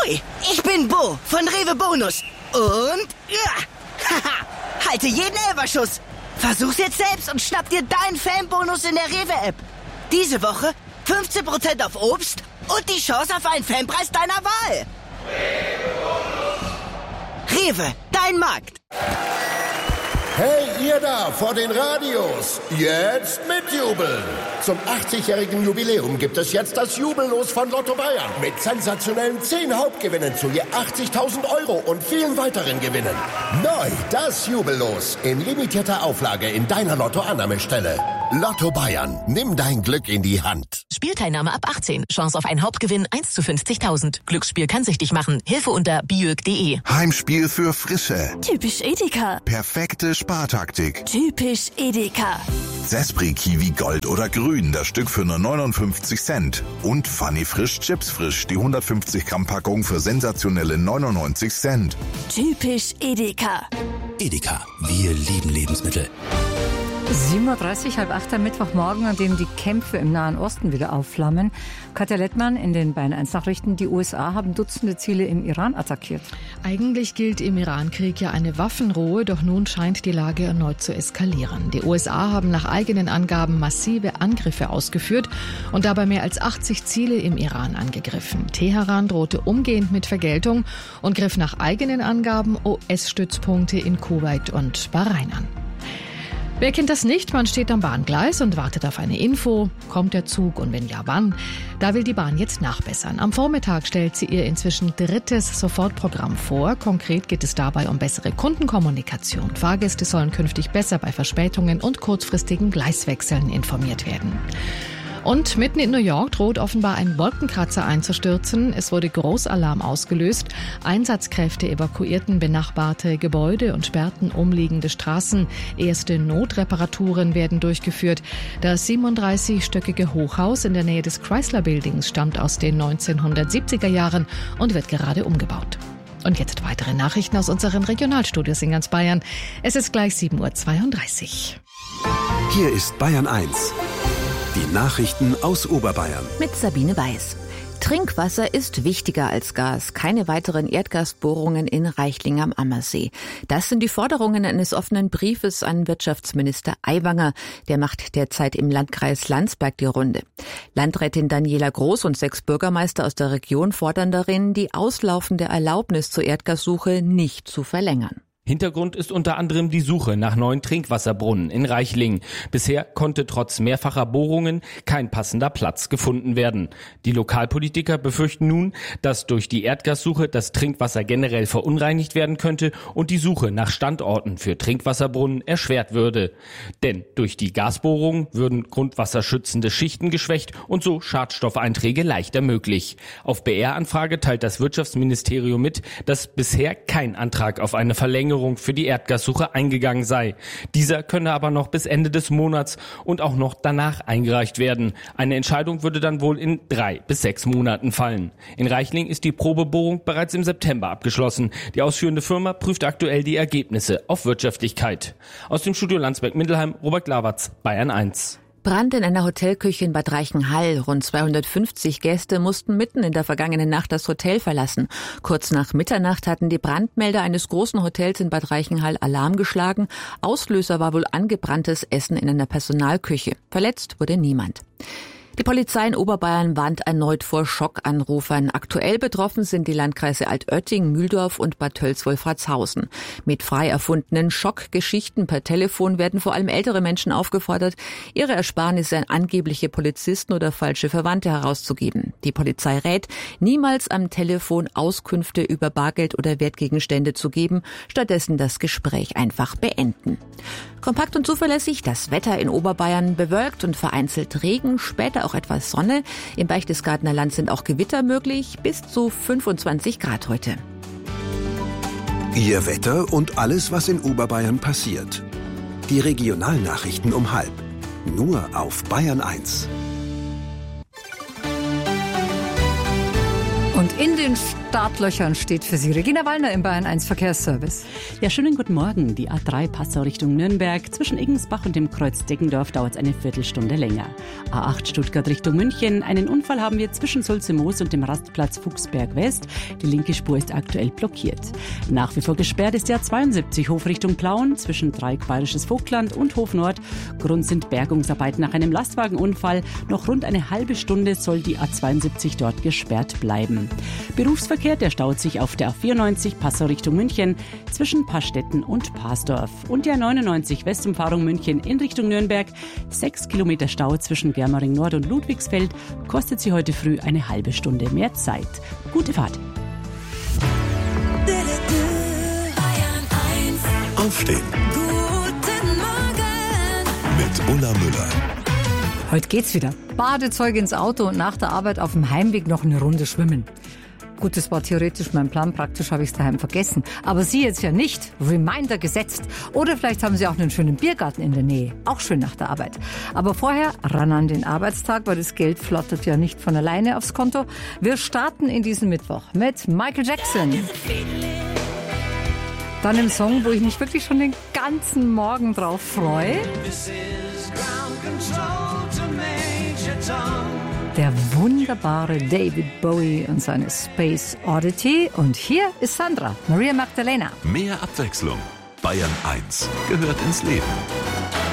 Hi, ich bin Bo von Rewe Bonus. Und halte jeden Elferschuss. Versuch's jetzt selbst und schnapp dir deinen Fanbonus in der Rewe-App. Diese Woche 15% auf Obst und die Chance auf einen Fanpreis deiner Wahl. Rewe, dein Markt. Hey, ihr da vor den Radios, jetzt mitjubeln. Zum 80-jährigen Jubiläum gibt es jetzt das Jubellos von Lotto Bayern mit sensationellen 10 Hauptgewinnen zu je 80.000 € und vielen weiteren Gewinnen. Neu das Jubellos in limitierter Auflage in deiner Lotto-Annahmestelle. Lotto Bayern, nimm dein Glück in die Hand. Spielteilnahme ab 18. Chance auf einen Hauptgewinn 1 zu 50.000. Glücksspiel kann süchtig machen. Hilfe unter biög.de. Heimspiel für Frische. Typisch Edeka. Perfekte Spartaktik. Typisch Edeka. Sespri Kiwi Gold oder Grün, das Stück für nur 59 Cent. Und Funny Frisch Chips Frisch, die 150 Gramm Packung für sensationelle 99 Cent. Typisch Edeka. Edeka, wir lieben Lebensmittel. 7.30 Uhr, halb 8 am Mittwochmorgen, an dem die Kämpfe im Nahen Osten wieder aufflammen. Katja Lettmann in den Bayern 1 Nachrichten. Die USA haben Dutzende Ziele im Iran attackiert. Eigentlich gilt im Irankrieg ja eine Waffenruhe, doch nun scheint die Lage erneut zu eskalieren. Die USA haben nach eigenen Angaben massive Angriffe ausgeführt und dabei mehr als 80 Ziele im Iran angegriffen. Teheran drohte umgehend mit Vergeltung und griff nach eigenen Angaben US-Stützpunkte in Kuwait und Bahrain an. Wer kennt das nicht? Man steht am Bahngleis und wartet auf eine Info. Kommt der Zug und wenn ja, wann? Da will die Bahn jetzt nachbessern. Am Vormittag stellt sie ihr inzwischen 3. Sofortprogramm vor. Konkret geht es dabei um bessere Kundenkommunikation. Fahrgäste sollen künftig besser bei Verspätungen und kurzfristigen Gleiswechseln informiert werden. Und mitten in New York droht offenbar ein Wolkenkratzer einzustürzen. Es wurde Großalarm ausgelöst. Einsatzkräfte evakuierten benachbarte Gebäude und sperrten umliegende Straßen. Erste Notreparaturen werden durchgeführt. Das 37-stöckige Hochhaus in der Nähe des Chrysler Buildings stammt aus den 1970er Jahren und wird gerade umgebaut. Und jetzt weitere Nachrichten aus unseren Regionalstudios in ganz Bayern. Es ist gleich 7.32 Uhr. Hier ist Bayern 1. Die Nachrichten aus Oberbayern. Mit Sabine Weiß. Trinkwasser ist wichtiger als Gas. Keine weiteren Erdgasbohrungen in Reichling am Ammersee. Das sind die Forderungen eines offenen Briefes an Wirtschaftsminister Aiwanger. Der macht derzeit im Landkreis Landsberg die Runde. Landrätin Daniela Groß und 6 Bürgermeister aus der Region fordern darin, die auslaufende Erlaubnis zur Erdgassuche nicht zu verlängern. Hintergrund ist unter anderem die Suche nach neuen Trinkwasserbrunnen in Reichling. Bisher konnte trotz mehrfacher Bohrungen kein passender Platz gefunden werden. Die Lokalpolitiker befürchten nun, dass durch die Erdgassuche das Trinkwasser generell verunreinigt werden könnte und die Suche nach Standorten für Trinkwasserbrunnen erschwert würde. Denn durch die Gasbohrungen würden grundwasserschützende Schichten geschwächt und so Schadstoffeinträge leichter möglich. Auf BR-Anfrage teilt das Wirtschaftsministerium mit, dass bisher kein Antrag auf eine Verlängerung für die Erdgassuche eingegangen sei. Dieser könne aber noch bis Ende des Monats und auch noch danach eingereicht werden. Eine Entscheidung würde dann wohl in 3 bis 6 Monaten fallen. In Reichling ist die Probebohrung bereits im September abgeschlossen. Die ausführende Firma prüft aktuell die Ergebnisse auf Wirtschaftlichkeit. Aus dem Studio Landsberg-Mindelheim, Robert Glawatz, Bayern 1. Brand in einer Hotelküche in Bad Reichenhall. Rund 250 Gäste mussten mitten in der vergangenen Nacht das Hotel verlassen. Kurz nach Mitternacht hatten die Brandmelder eines großen Hotels in Bad Reichenhall Alarm geschlagen. Auslöser war wohl angebranntes Essen in einer Personalküche. Verletzt wurde niemand. Die Polizei in Oberbayern warnt erneut vor Schockanrufern. Aktuell betroffen sind die Landkreise Altötting, Mühldorf und Bad Tölz-Wolfratshausen. Mit frei erfundenen Schockgeschichten per Telefon werden vor allem ältere Menschen aufgefordert, ihre Ersparnisse an angebliche Polizisten oder falsche Verwandte herauszugeben. Die Polizei rät, niemals am Telefon Auskünfte über Bargeld oder Wertgegenstände zu geben, stattdessen das Gespräch einfach beenden. Kompakt und zuverlässig das Wetter in Oberbayern, bewölkt und vereinzelt Regen, später auch etwas Sonne. Im Berchtesgadener Land sind auch Gewitter möglich, bis zu 25 Grad heute. Ihr Wetter und alles, was in Oberbayern passiert. Die Regionalnachrichten um 12:30. Nur auf Bayern 1. Und in den Startlöchern steht für Sie Regina Wallner im Bayern 1 Verkehrsservice. Ja, schönen guten Morgen. Die A3 Passau Richtung Nürnberg. Zwischen Eggensbach und dem Kreuz Deggendorf dauert es eine Viertelstunde länger. A8 Stuttgart Richtung München. Einen Unfall haben wir zwischen Sulze-Moos und dem Rastplatz Fuchsberg West. Die linke Spur ist aktuell blockiert. Nach wie vor gesperrt ist die A72 Hof Richtung Plauen zwischen Dreieck Bayerisches Vogtland und Hof Nord. Grund sind Bergungsarbeiten nach einem Lastwagenunfall. Noch rund eine halbe Stunde soll die A72 dort gesperrt bleiben. Berufsverkehr, der staut sich auf der A94 Passau Richtung München zwischen Pastetten und Pasdorf. Und die A99 Westumfahrung München in Richtung Nürnberg. 6 Kilometer Stau zwischen Germering Nord und Ludwigsfeld. Kostet sie heute früh eine halbe Stunde mehr Zeit. Gute Fahrt. Aufstehen. Guten Morgen. Mit Ulla Müller. Heute geht's wieder. Badezeug ins Auto und nach der Arbeit auf dem Heimweg noch eine Runde schwimmen. Gut, das war theoretisch mein Plan, praktisch habe ich es daheim vergessen. Aber Sie jetzt ja nicht. Reminder gesetzt. Oder vielleicht haben Sie auch einen schönen Biergarten in der Nähe. Auch schön nach der Arbeit. Aber vorher ran an den Arbeitstag, weil das Geld flottert ja nicht von alleine aufs Konto. Wir starten in diesen Mittwoch mit Michael Jackson. Dann im Song, wo ich mich wirklich schon den ganzen Morgen drauf freue. Der wunderbare David Bowie und seine Space Oddity. Und hier ist Sandra, Maria Magdalena. Mehr Abwechslung. Bayern 1 gehört ins Leben.